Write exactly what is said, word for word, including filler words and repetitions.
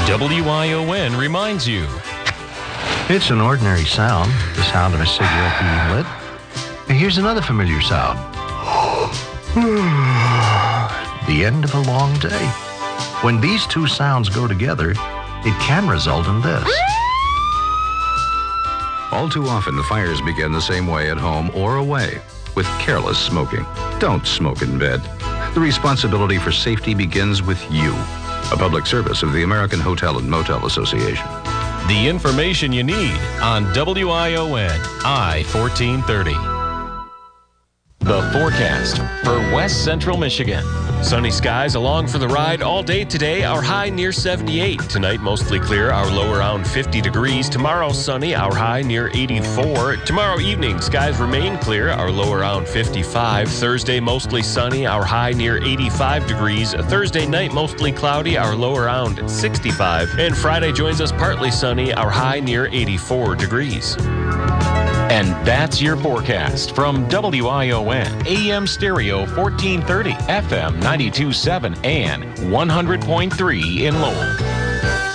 W I O N reminds you. It's an ordinary sound, the sound of a cigarette being lit. And here's another familiar sound. The end of a long day. When these two sounds go together, it can result in this. All too often, fires begin the same way at home or away, with careless smoking. Don't smoke in bed. The responsibility for safety begins with you. A public service of the American Hotel and Motel Association. The information you need on W I O N I fourteen thirty. The forecast for West Central Michigan. Sunny skies along for the ride all day today. Our high near seventy-eight. Tonight, mostly clear. Our low around fifty degrees. Tomorrow, sunny. Our high near eighty-four. Tomorrow evening, skies remain clear. Our low around fifty-five. Thursday, mostly sunny. Our high near eighty-five degrees. Thursday night, mostly cloudy. Our low around sixty-five. And Friday joins us partly sunny. Our high near eighty-four degrees. And that's your forecast from W I O N, A M Stereo fourteen thirty, F M ninety-two point seven, and one hundred point three in Lowell.